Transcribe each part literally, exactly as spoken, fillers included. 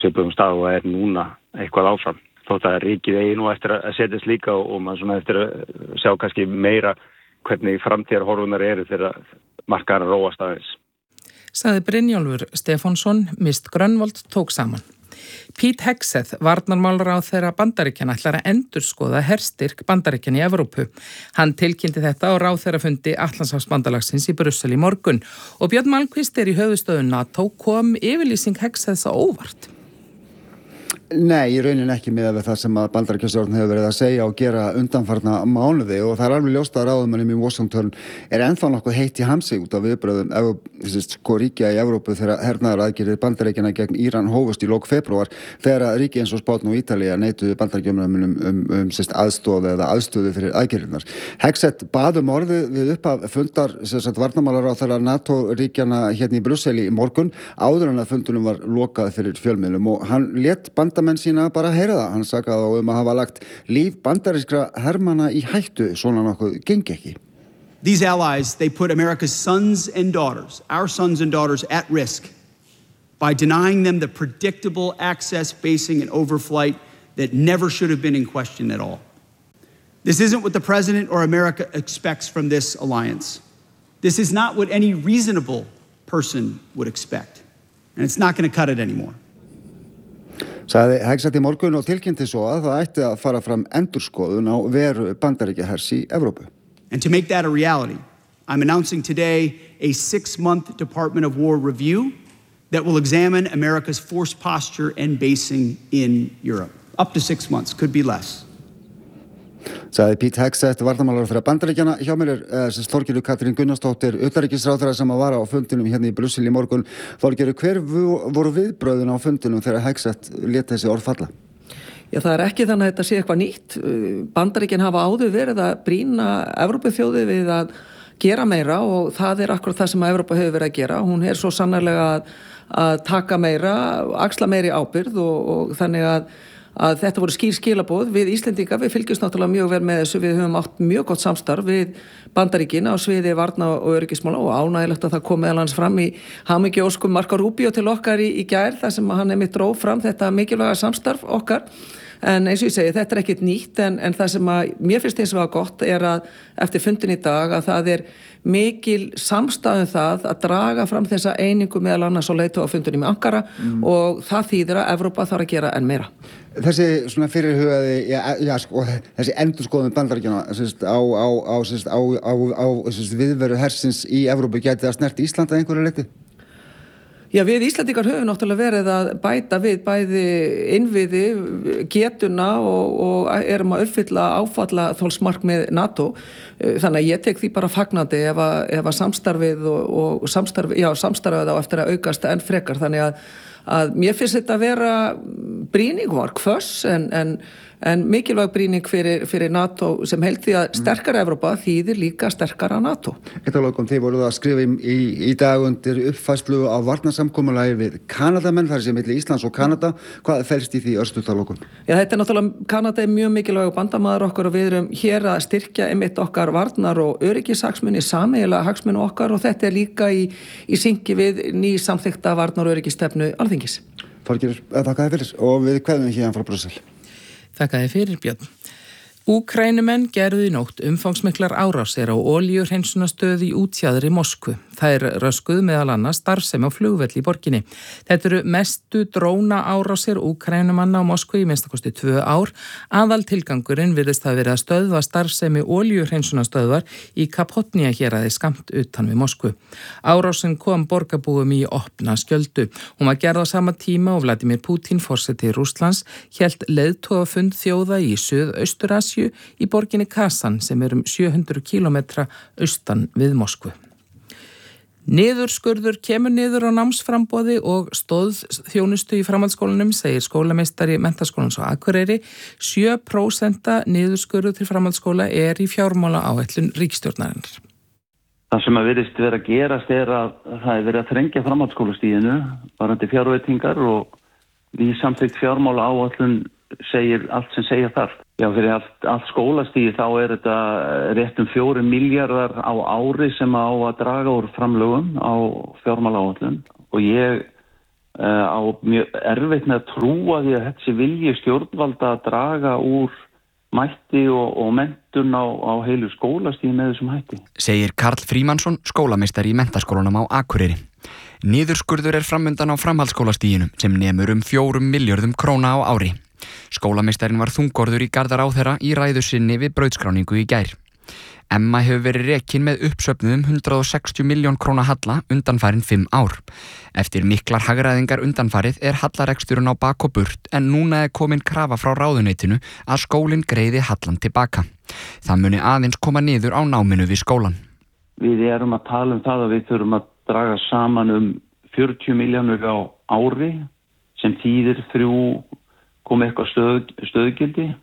svipuðum stað og er núna eitthvað áfram. Þótt að ríkið eigi nú eftir að setjast líka og, og maður svona eftir að sjá kannski meira hvernig framtíðarhorfunar eru þegar markaðar róast aðeins. Sagði Brynjólfur Stefánsson, Mist Grönvold tók saman. Pete Hegseth, varnarmálaráðherra Bandaríkjanna, ætlar að endurskoða herstyrk Bandaríkjanna í Evrópu. Hann tilkynnti þetta á ráðherrafundi Atlantshafsbandalagsins í Brussel í morgun og Björn Malmquist er í höfuðstöðu NATO. Kom yfirlýsing Hegseths á óvart? Nei, í rauninni ekki með það sem að Bandaríkjastjórn hefur verið að segja og gera undanfarna mánuði og það er alveg ljóst að ráðamönnum í Washington er ennþá nokkuð heitt í hamsi út af viðbrögðum sko ríkja í Evrópu þegar hernaðaraðgerðir Bandaríkjanna gegn Íran hófust í lok febrúar þegar ríki eins og Spánn og Ítalía neituðu Bandaríkjamönnum um, um, um sérst aðstoð eða aðstöðu fyrir aðgerðirnar. Hegseth bað um orðið við upphaf fundar sérst varnarmálaráðherra NATO-ríkjanna hérna í Brussel í morgun áður en að fundunum var lokað fyrir fjölmiðlum og hann lét bandamenn sína bara heyra það. Hann sakaði á um að hafa lagt líf bandarískra hermanna í hættu, svona nokkuð gengi ekki. These allies, they put America's sons and daughters, our sons and daughters at risk by denying them the predictable access, basing, and overflight that never should have been in question at all. This isn't what the President or America expects from this alliance. This is not what any reasonable person would expect. And it's not going to cut it anymore. Sagði Hegseth í morgun og tilkynnti svo að það ætti að fara fram endurskoðun á veru Bandaríkjahers í Evrópu. And to make that a reality, I'm announcing today a six-month Department of War review that will examine America's force posture and basing in Europe. Up to six months, could be less. Sagði Pete Hegseth, varnarmálaráðherra Bandaríkjanna. Hjá mér er uh, Þorgerður Katrín Gunnarsdóttir, utanríkisráðherra sem að vara á fundinum hérna í Brussel í morgun. Þorgerður, hver voru viðbrögðin á fundinum þegar Hegseth lét þessi orð falla? Já, það er ekki þannig að þetta sé eitthvað nýtt. Bandaríkin hafa áður verið að brýna Evrópuþjóðir við að gera meira og það er akkurat það sem Evrópa hefur verið að gera. Hún er svo sannarlega að, að taka meira, axla meiri ábyrgð og, og þannig að að þetta voru skýr skilaboð við Íslendinga. Við fylgjumst náttúrulega mjög vel með þessu. Við höfum átt mjög gott samstarf við Bandaríkin á sviði varna og öryggismála og ánægilegt að það kom meðal hans fram í hamingjuóskum Marco Rubio til okkar í, í gær þar sem hann einmitt dró fram þetta mikilvæga samstarf okkar. En eins og ég segi, þetta er ekkert nýtt en, en það sem að mér finnst eins og var gott er að eftir fundin í dag að það er mikil samstæðum það að draga fram þessa einingu meðal annars og leiðtogafundinum í Ankara mm. og það þýðir að Evrópa þarf að gera enn meira. Þessi svona fyrirhugaði, já, já, sko, þessi endurskoðun Bandaríkjanna á, á, á, á, á, á viðveru hersins í Evrópu gæti það snert Ísland að einhverju leyti? Já, við Íslandingar höfum náttúrulega verið að bæta við bæði innviði, getuna og, og erum að uppfylla áfalla þolsmarkmið NATO. Þannig að ég tek því bara fagnandi ef að, ef að samstarfið og, og samstarfið, já, samstarfið á eftir að aukast enn frekar. Þannig að, að mér finnst þetta að vera brýning var hvöss en, en, en mikilvæg brýning fyrir, fyrir NATO sem held því að sterkara Evrópa þýðir líka sterkara NATO. Eitt af lokum, þið voruð að skrifa í, í, í dag undir uppfærslu á varnarsamkomulagi við Kanadamenn, þar sem milli Íslands og Kanada. Hvað felst í því örstutt að lokum? Já, þetta er náttúrulega, Kanada er mjög mikilvæg bandamaður okkar og við erum hér að styrkja einmitt okkar varnar og öryggishagsmuni, sameiginlega hagsmuni okkar og þetta er líka í, í syngi við ný samþykkta varnar og öryggisstefnu Alþingis. Þorgerður, þakka þér fyrir og við kveðum hérna frá Brussel. Þakka þér fyrir, Björn. Úkraínumenn gerðu í nótt umfangsmiklar árásir á olíuhreinsunarstöð í útjaðri Moskvu. Þær röskuðu meðal annars starfsemi á flugvelli í borginni. Þetta eru mestu dróna árásir Úkraínumanna á Moskvu í minnstakosti tvö ár. Aðal tilgangurinn virðist hafa verið að stöðva starfsemi olíuhreinsunarstöðvar í Kapotnia héraði skammt utan við Moskvu. Árásin kom borgarbúum í opna skjöldu. Hún var gerð á sama tíma og Vladimir Putin, forseti Rússlands, hélt leiðtogafund þjóða í Suðaustur-Asíu í borginni Kazan sem er um sjö hundruð kílómetra austan við Moskvu. Niðurskurður kemur niður á námsframboði og stóðþjónustu í framhaldsskólanum, segir skólameistari Menntaskólans á Akureyri. sjö prósent niðurskurður til framhaldsskóla er í fjármálaáætlun ríkisstjórnarinnar. Það sem að virðist vera að gerast er að það er verið að þrengja framhaldsskólastiginu varðandi fjárveitingar og ný samþykkt fjármálaáætlun segir allt sem segja þarf. Já, fyrir allt, allt skólastíði þá er þetta rétt um fjórir milljarðar á ári sem á að draga úr framlögum á fjármálaáætlun og ég á mjög erfitt með að trúa því að þessi vilji stjórnvalda að draga úr mætti og, og menntun á, á heilu skólastíði með þessum hætti. Segir Karl Frímannsson, skólameistari í Menntaskólanum á Akureyri. Niðurskurður er framundan á framhaldsskólastíginum sem nemur um fjórum milljörðum króna á ári. Skólameistarinn var þungorður í garð ráðherra í ræðu sinni við brautskráningu í gær. Emma hefur verið rekin með uppsöfnuðum hundrað og sextíu milljón króna halla undanfarin fimm ár. Eftir miklar hagræðingar undanfarið er hallareksturinn á bak og burt en núna er komin krafa frá ráðuneytinu að skólinn greiði hallan tilbaka. Það muni aðeins koma niður á náminu við skólan. Við erum að tala um það að við þurfum að draga saman um fjörutíu milljónir á ári sem þýðir þrjú kom eitthvað stöð, stöðgildi.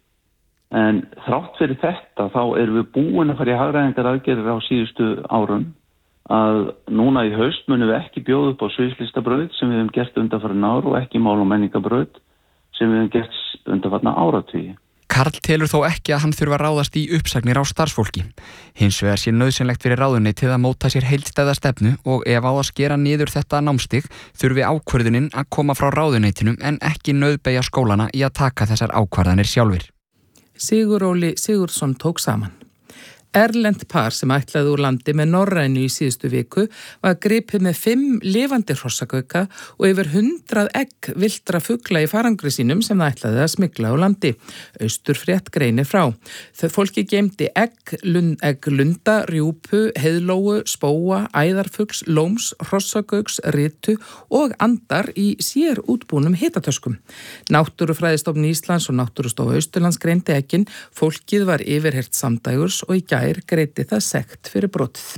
En þrátt fyrir þetta þá erum við búin að fara í hagræðingar aðgerðir á síðustu árum að núna í haust munum við ekki bjóða upp á sviðslistabraut sem við hefum gert undanfarin ár og ekki mál- og menningabraut sem við hefum gert undanfarna áratugi. Karl telur þó ekki að hann þurfa að ráðast í uppsagnir á starfsfólki. Hins vegar sé nauðsynlegt fyrir ráðuneytið að móta sér heildstæða stefnu og ef á að skera niður þetta námstig þurfi ákvörðunin að koma frá ráðuneytinu en ekki nauðbeygja skólana í að taka þessar ákvarðanir sjálfir. Sigur Óli Sigurðsson tók saman. Erlent par sem ætlaði úr landi með Norrænu í síðustu viku var gripið með fimm lifandi hrossagauka og yfir hundrað egg villtra fugla í farangri sínum sem það ætlaði að smygla á landi. Austurfrétt greinir frá. Þau fólki geymdi egg, lund, egg lunda, rjúpu, heiðlóu, spóa, æðarfugls, lóms, hrossagauks, ritu og andar í sér útbúnum hitatöskum. Náttúrufræðistofnun Íslands og Náttúrustofa Austurlands greindi eggin. Fólkið var yfirheyrt samdægurs og í gær greiddi það sekt fyrir brotið.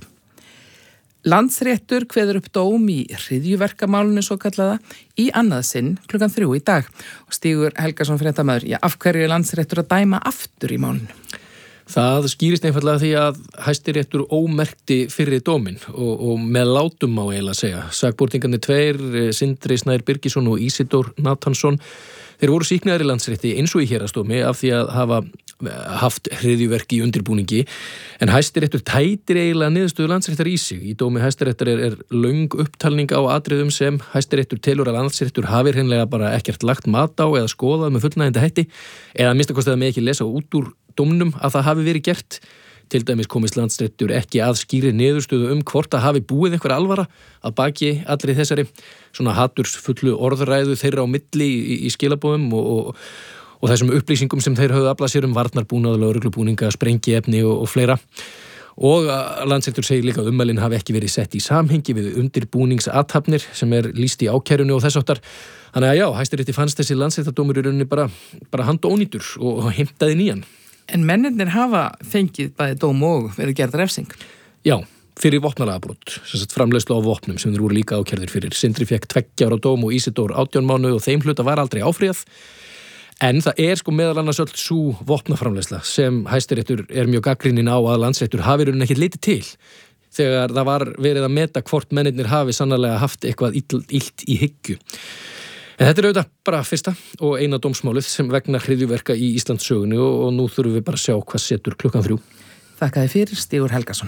Landsréttur kveður upp dóm í hryðjuverkamálinu svo kallaða í annað sinn klukkan þrjú í dag. Og Stígur Helgason fréttamaður, já, af hverju er Landsréttur að dæma aftur í málinu? Það skýrist einfallega því að Hæstiréttur ómerkti fyrri dóminn og, og með látum má eiginlega segja. Sakborningarnir tveir, Sindri Snær Birgisson og Ísidór Nathansson, þeir voru sýknaðir í Landsrétti eins og í héraðsdómi af því að hafa haft hryðjuverk í undirbúningi en Hæstiréttur tætir eiginlega niðurstöðu Landsréttar í sig. Í dómi Hæstiréttar er, er löng upptalning á atriðum sem Hæstiréttur telur að Landsréttur hafi hreinlega bara ekkert lagt mat á eða skoðað með fullnægjandi hætti eða að minnsta kosti að með ekki lesa út úr dómnum að það hafi verið gert. Til dæmis komist Landsréttur ekki að skýri niðurstöðu um hvort að hafi búið einhver alvara að baki allri þessari svona hatursfullu orðræðu þeirra á milli í, í skilabóðum og, og og þessum upplýsingum sem þeir höfðu aflað sér um varnarbúnað, lögreglubúninga, sprengiefni og, og fleira. Og Landsréttur segir líka að ummælin hafi ekki verið sett í samhengi við undirbúningsathafnir sem er lýst í ákærunni og þess áttar. Þannig að já, Hæstirétti fannst þessi Landsréttardómur í rauninni bara, bara handónýtur og heimtaði nýjan. En mennirnir hafa fengið bæði dóm og verið gerð refsing? Já, fyrir vopnalagabrot, sem sagt framleiðslu á vopnum sem þeir voru líka ákærðir fyrir. Sindri fékk tveggja ára dóm og Ísidór átján mánuð og þeim hluta var aldrei áfrýjað. En það er sko meðal annars öll sú vopnaframleiðsla sem Hæstiréttur er mjög gagnrýninn á að Landsréttur hafi raunin ekkert litið til þegar það var verið að meta hvort mennirnir hafi sannarlega haft eitthvað illt í hyggju. En þetta er auðvitað bara fyrsta og eina dómsmálið sem vegna hryðjuverka í Íslandssögunni og, og nú þurfum við bara að sjá hvað setur klukkan þrjú. Þakkaði fyrir, Stígur Helgason.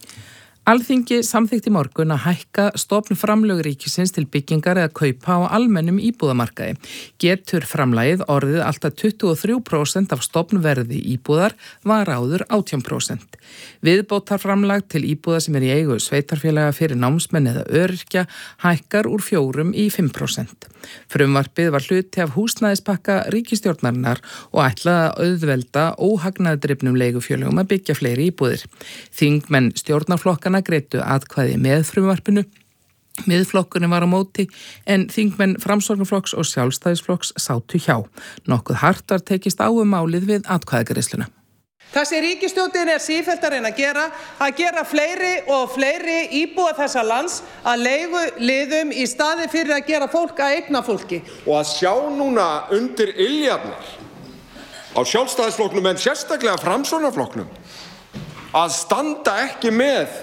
Alþingi samþykkti í morgun að hækka stofnframlög ríkisins til byggingar eða kaupa á almennum íbúðamarkaði. Getur framlagið orðið alltaf tuttugu og þrjú prósent af stofnverði íbúðar var áður átján prósent. Viðbótarframlag til íbúða sem er í eigu sveitarfélaga fyrir námsmenn eða öryrkja hækkar úr fjórum í fimm prósent. Frumvarpið var hluti af húsnæðispakka ríkisstjórnarinnar og ætlaði að auðvelda óhagnaðardrifnum leigufélögum að byggja fleiri íbúðir. Þingmenn stjórnarflokkana greiddu atkvæði með frumvarpinu. Miðflokkurinn var á móti en þingmenn Framsóknarflokks og Sjálfstæðisflokks sátu hjá. Nokkuð hart var tekist á um málið við atkvæðagreiðsluna. Það sem ríkisstjórnin er sífellt að reyna að gera, að gera fleiri og fleiri íbúa þessa lands að leigu liðum í staði fyrir að gera fólk að eigna fólki. Og að sjá núna undir iljarnar á Sjálfstæðisflokknum en sérstaklega Framsóknarflokknum að standa ekki með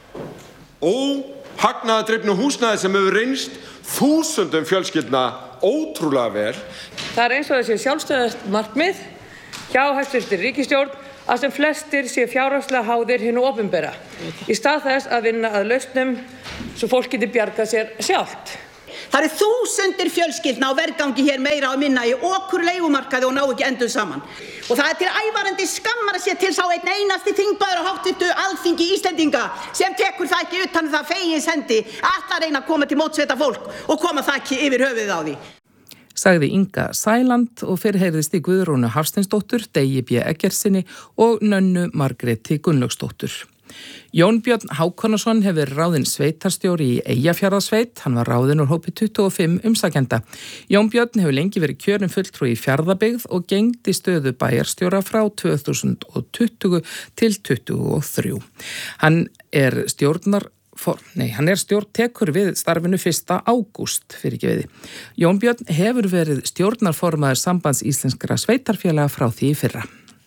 óhagnaðardrifnu húsnæði sem hefur reynst þúsundum fjölskyldna ótrúlega vel. Það er eins og þessi sjálfstæðast markmið hjá hæstvirtri ríkisstjórn að sem flestir sé fjárhagslega háðir hinu opinbera í stað þess að vinna að lausnum svo fólk geti bjargað sér sjálft. Það eru þúsundir fjölskyldna á vergangi hér meira og minna í okur leigumarkaði og ná ekki endum saman. Og það er til ævarandi skammar að sé til sá einn einasti þingmaður á háttvirtu Alþingi Íslendinga sem tekur það ekki utan það fegins hendi að reyna að koma til móts við þetta fólk og koma það ekki yfir höfuðið á því. Sagði Inga Sæland og fyrirheyrðist í Guðrúnu Hafsteinsdóttur, Degi B. Eggertsinni og Nönnu Margréti Gunnlaugsdóttur. Jón Björn Hákonarson hefur ráðinn sveitarstjóri í Eyjafjarðarsveit. Hann var ráðinn úr hópi tuttugu og fimm umsækjenda. Jón Björn hefur lengi verið kjörinn fulltrúi í Fjarðabyggð og gegndi stöðu bæjarstjóra frá tvö þúsund tuttugu til tuttugu og þrjú. Hann er stjórnar For, nei, hann er stjórntekur við starfinu fyrsta ágúst fyrir ekki viði. Jón Björn hefur verið stjórnarformaður Sambands íslenskra sveitarfélaga frá því í fyrra.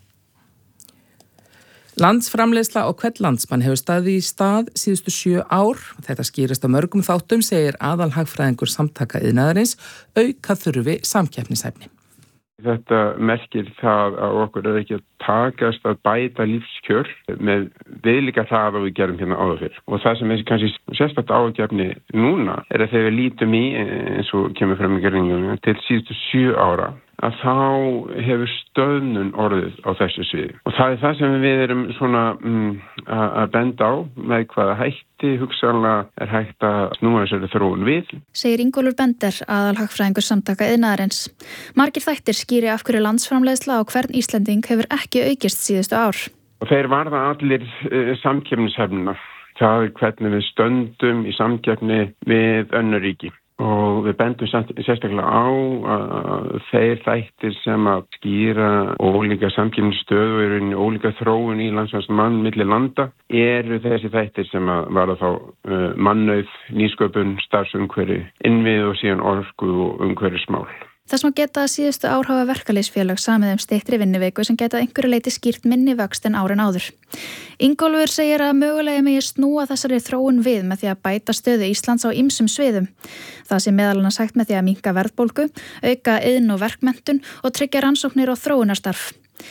Landsframleiðsla á hvern landsmann hefur staðið í stað síðustu sjö ár. Þetta skýrist á mörgum þáttum, segir aðalhagfræðingur Samtaka iðnaðarins, auka þurfi samkeppnishæfni. Þetta merkir það að okkur er ekki að takast að bæta lífskjör með viðlíka það að við gerum hérna áður fyrr. Og það sem er kannski sérstakt ágefni núna er að þegar við lítum í, eins og kemur fram í greiningunni, til síðustu sjö ára, að þá hefur stöðnun orðið á þessu sviði. Og það er það sem við erum svona mm, að benda á með hvaða hætti hugsanlega er hægt að snúa þessari þróun við. Segir Ingólfur Bender, aðalhagfræðingur Samtaka iðnaðarins. Margir þættir skýri af hverju landsframleiðsla á hvern Íslending hefur ekki aukist síðustu ár. Og þeir varða allir uh, samkeppnishæfnina. Það er hvernig við stöndum í samkeppni við önnur ríki. Og við bendum sérstaklega á að þeir þættir sem að skýra ólíka samkeppnisstöðu og eru í ólíka þróun í landsmann milli landa eru þessi þættir sem að vara þá uh, mannauð, nýsköpun, starfsumhverfi, innvið og síðan orku og umhverfismál. Þess má geta að síðustu ár hafa verkalýðsfélög samið um styttri vinnuviku sem geta einhverju leyti skýrt minni vöxt en árin áður. Ingólfur segir að mögulega megi snúa þessari þróun við með því að bæta stöðu Íslands á ýmsum sviðum. Það sé meðal annars hægt með því að minnka verðbólgu, auka iðn- og verkmenntun og tryggja rannsóknir og þróunarstarf.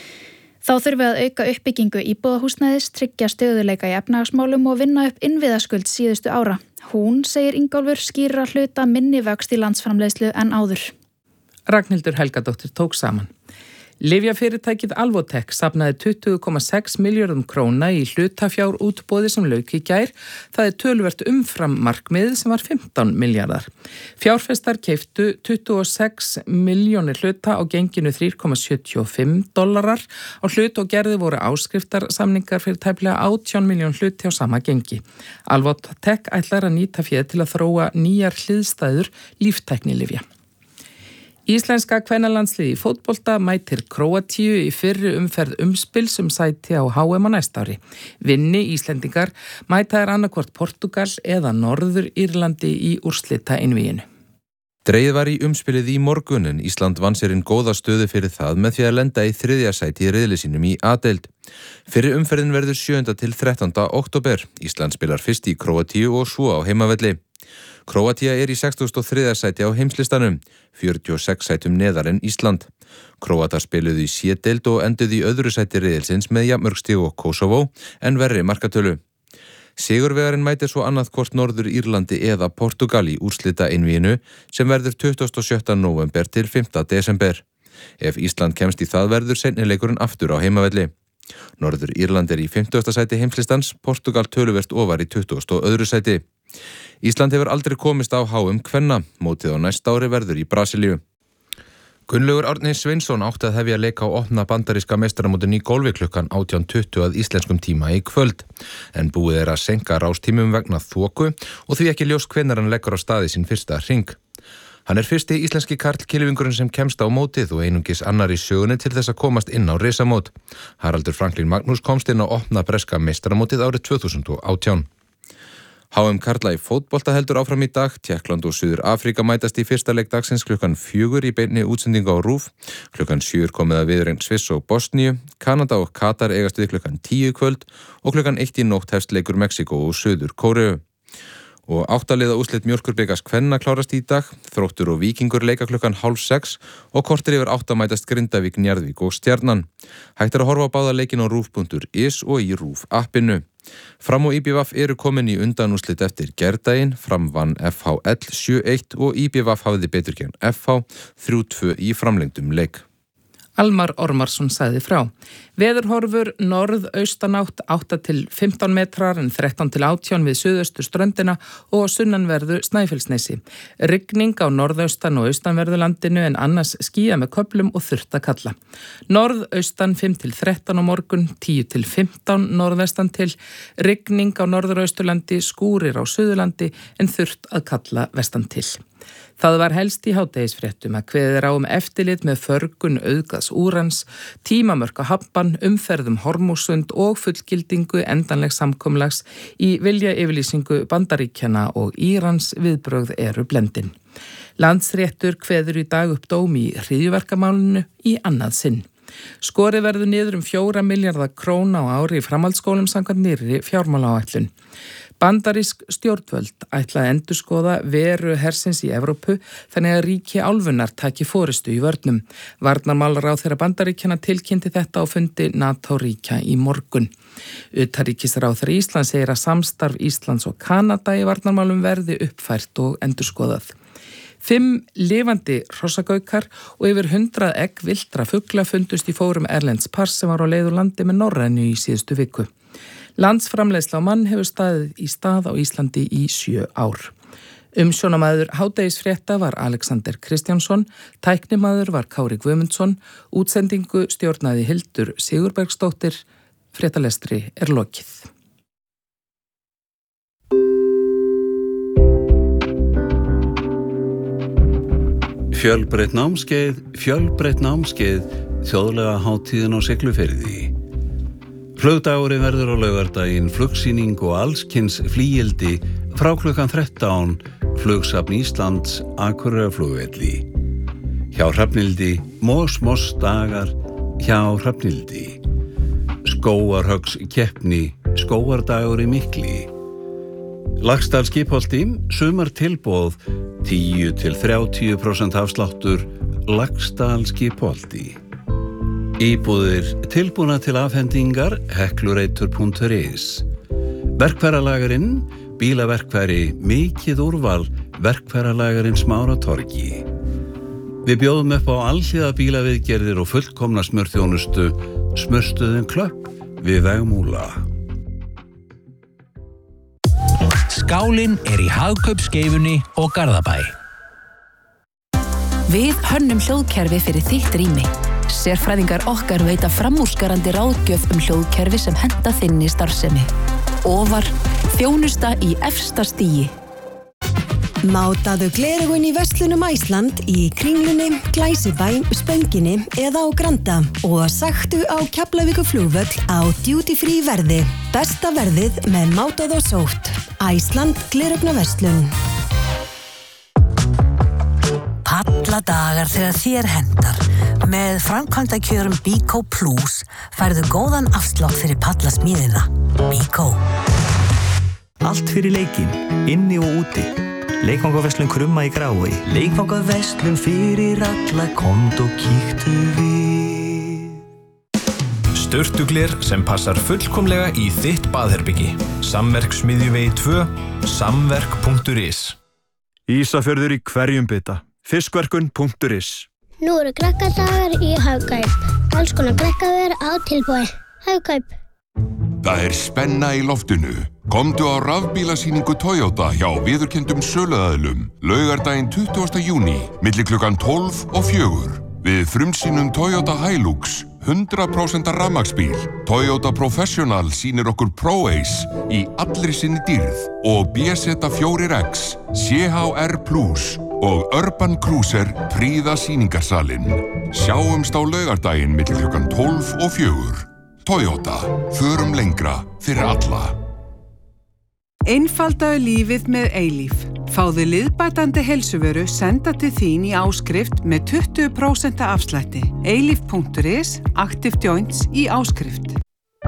Þá þurfi að auka uppbyggingu íbúðahúsnæðis, tryggja stöðuleika í efnahagsmálum og vinna upp innviðaskuld síðustu ára. Hún, segir Ingólfur, skýrir að hluta minni vöxt í landsframleiðslu en áður. Ragnhildur Helgadóttir tók saman. Lyfjafyrirtækið Alvotech safnaði tuttugu komma sex milljörðum króna í hlutafjár útboði sem lauk í gær. Það er töluvert umfram markmiðið sem var fimmtán milljarðar. Fjárfestar keyptu tuttugu og sex milljónir hluta á genginu þrjú komma sjötíu og fimm dollarar á hlut og gerði voru áskriftarsamningar fyrir tæplega átján milljón hluti á sama gengi. Alvotech ætlar að nýta féð til að þróa nýjar hliðstæður líftæknilyfja. Íslenska kvennalandsliðið í fótbolta mætir Króatíu í fyrri umferð umspils um sæti á H M á næsta ári. Vinni Íslendingar mæta þær annarkvort Portúgal eða Norður Írlandi í úrslita einvíginu. Dregið var í umspilið í morgun en Ísland vann sér inn góða stöðu fyrir það með því að lenda í þriðja sæti í riðli sínum í A-deild. Fyrri umferðin verður sjöunda til þrettánda október. Ísland spilar fyrst í Króatíu og svo á heimavelli. Króatía er í sextugasta og þriðja sæti á heimslistanum, fjörutíu og sex sætum neðar en Ísland. Króatar spiluðu í C-deild og enduðu í öðru sæti riðilsins með jafnmörg stig og Kosovo en verri markatölu. Sigurvegarinn mætir svo annað hvort Norður Írlandi eða Portúgal í úrslita einvíginu sem verður tuttugasta og sjötta nóvember til fimmta desember. Ef Ísland kemst í það verður seinnileikurinn aftur á heimavelli. Norður Írland er í fimmtugasta sæti heimslistans, Portúgal töluvert ofar í tuttugasta og öðru sæti. Ísland hefur aldrei komist á H M kvenna, mótið á næsta ári verður í Brasilíu. Gunnlaugur Árni Sveinsson átti að hefja leik á opna bandaríska meistaramótinu í golfi klukkan átján tuttugu að íslenskum tíma í kvöld. En búið er að seinka rástímum vegna þoku og því ekki ljóst hvenær hann leggur á staði sín fyrsta hring. Hann er fyrsti íslenski karlkylfingurinn sem kemst á mótið og einungis annar í sögunni til þess að komast inn á risamót. Haraldur Franklín Magnús komst inn á opna breska meistaramótið árið tvö þúsund og átján. H M karla í fótbolta heldur áfram í dag. Tékkland og Suður Afríka mætast í fyrsta leik dagsins klukkan fjögur í beinni útsendingu á RÚV. Klukkan sjö komið að viðureign Sviss og Bosníu. Kanada og Katar eigast við klukkan tíu kvöld og klukkan eitt í nótt hefst leikur Mexíkó og Suður Kóreu. Og áttaliða úrslit Mjólkurbikarins kvenna klárast í dag, Þróttur og Víkingur leika klukkan hálf sex og kortir yfir átta mætast Grindavík, Njarðvík og Stjarnan. Hægt er að horfa á báða leikin á rúv punktur is og í RÚV appinu. Fram og í bé vé eru komin í undanúrslit eftir gærdaginn, Fram vann F H L sjö eitt og í bé vé hafiði betur gegn F H þrjú tvö í framlengdum leik. Almar Ormarsson sagði frá. Veðurhorfur norðaustanátt átta til fimmtán metrar en þrettán til átján við suðaustur ströndina og sunnanverðu Snæfellsnesi. Rigning á norðaustan og austanverðu landinu en annars skýja með köflum og þurrt að kalla. Norðaustan fimm til þrettán á morgun, tíu til fimmtán norðvestan til, rigning á norðausturlandi, skúrir á suðurlandi en þurrt að kalla vestan til. Það var helst í hádegisfréttum að kveðið er á um eftirlit með förgun auðgaðs úrans, tímamörk á Hafban, umferðum Hormúsund og fullgildingu endanlegs samkomulags í vilja yfirlýsingu Bandaríkjanna og Írans viðbrögð eru blendin. Landsréttur kveður í dag upp dóm í hryðjuverkamálinu í annað sinn. Skorið verður niður um fjóra milljarða króna á ári í framhaldsskólum samkvæmt nýrri fjármálaáætlun. Bandarísk stjórnvöld ætla að endurskoða veru hersins í Evrópu þannig að ríki álfunnar taki forystu í vörnum. Varnarmálaráðherra Bandaríkjanna tilkynnti þetta á fundi NATO-ríkja í morgun. Utanríkisráðherra Íslands segir að samstarf Íslands og Kanada í varnarmálum verði uppfært og endurskoðað. Fimm lifandi hrossagaukar og yfir hundrað egg villtra fugla fundust í fórum erlends pars sem var á leið úr landi með Norrænu í síðustu viku. Landsframleiðsla á mann hefur staðið í stað á Íslandi í sjö ár. Umsjónamaður hádegisfrétta var Alexander Kristjánsson, tæknimaður var Kári Guðmundsson, útsendingu stjórnaði Hildur Sigurbergsdóttir, fréttalestri er lokið. Fjölbreytt námskeið, fjölbreytt námskeið, þjóðlega hátíðin á Siglufirði. Flugdagurinn verður á laugardaginn, flugsýning og allskyns flygildi frá klukkan þrettán, Flugsafn Íslands, Akureyrarflugvelli. Hjá Hrafnildi, Mós Mós dagar, hjá Hrafnildi. Skógarhöggs keppni, skógardagur í Mikli. Laxdal Skipholti, sumar tilboð, tíu til þrjátíu prósent afsláttur, Laxdal Skipholti. Íbúðir tilbúna til afhendingar heklureitur punktur is. Verkfæralagarinn, bílaverkfæri, mikið úrval, verkfæralagarinn Smáratorgi. Við bjóðum upp á alhliða bílaviðgerðir og fullkomna smurþjónustu, smurstuðin Klöpp við Vegmúla. Skálinn er í Hagkaupskeifunni og Garðabæ. Við hönnum hljóðkerfi fyrir þitt rými. Sérfræðingar okkar veita framúrskarandi ráðgjöf um hljóðkerfi sem henta þinni starfsemi. Ofar, þjónusta í efsta stigi. Mátaðu gleraugun í verslunum Æsland í Kringlunni, Glæsibæ, Spönginni eða á Granda og sagtu á Keflavíkurflugvöll á duty free verði. Besta verðið með mátað og sótt. Æsland gleraugnarverslun. Alla dagar þegar þér hendar. Með framkvæmdakjörum Bíkó Plus færðu góðan afslátt fyrir pallasmíðina. Bíkó. Allt fyrir leikinn, inni og úti. Leikvangaverslun Krumma í Grái. Leikvangaverslun fyrir alla, komdu og kíktu við. Sturtugler sem passar fullkomlega í þitt baðherbyggi. Samverk Smiðjuvegi tvö, samverk punktur is. Ísafjörður í hverjum bita. Fiskverkun punktur is. Nú eru krakkadagar í Hagkaup. Alls konar krakkaver á tilboði. Hagkaup. Það er spenna í loftinu. Komdu á rafbílasýningu Toyota hjá viðurkenndum söluaðilum laugardaginn tuttugasta júní milli klukkan tólf og fjögur. Við frumsýnum Toyota Hilux, hundrað prósent rafmagnsbíl. Toyota Professional sýnir okkur Pro-Ace í allri sinni dýrð og B Z fjögur X, C H R Plus og Urban Cruiser prýða sýningarsalinn. Sjáumst á laugardaginn milli klukkan tólf og fjögur. Toyota, förum lengra fyrir alla. Einfaldaðu lífið með Eilíf. Fáðu liðbætandi heilsuvöru senda til þín í áskrift með tuttugu prósent afslætti. eilíf punktur is, Active Joints í áskrift.